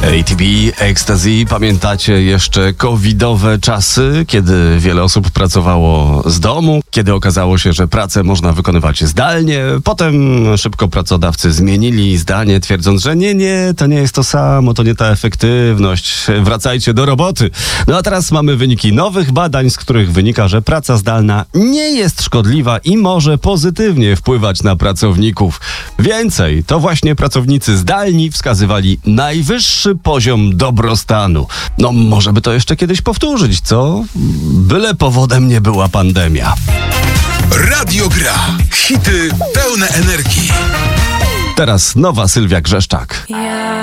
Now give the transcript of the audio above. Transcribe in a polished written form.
ATB, Ecstasy. Pamiętacie jeszcze covidowe czasy, kiedy wiele osób pracowało z domu, kiedy okazało się, że pracę można wykonywać zdalnie. Potem szybko pracodawcy zmienili zdanie, twierdząc, że nie, to nie jest to samo, to nie ta efektywność, wracajcie do roboty. No a teraz mamy wyniki nowych badań, z których wynika, że praca zdalna nie jest szkodliwa i może pozytywnie wpływać na pracowników. Więcej, to właśnie pracownicy zdalni wskazywali najwyższy poziom dobrostanu. No może by to jeszcze kiedyś powtórzyć, co? Byle powodem nie była pandemia. Radio Gra. Hity pełne energii. Teraz nowa Sylwia Grzeszczak.